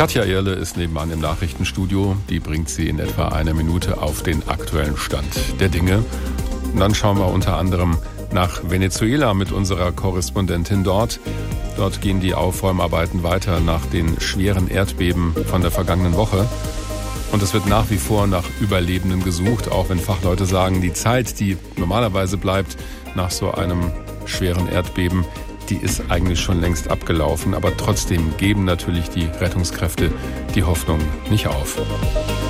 Katja Irle ist nebenan im Nachrichtenstudio. Die bringt Sie in etwa eine Minute auf den aktuellen Stand der Dinge. Und dann schauen wir unter anderem nach Venezuela mit unserer Korrespondentin dort. Dort gehen die Aufräumarbeiten weiter nach den schweren Erdbeben von der vergangenen Woche. Und es wird nach wie vor nach Überlebenden gesucht, auch wenn Fachleute sagen, die Zeit, die normalerweise bleibt nach so einem schweren Erdbeben, die ist eigentlich schon längst abgelaufen. Aber trotzdem geben natürlich die Rettungskräfte die Hoffnung nicht auf.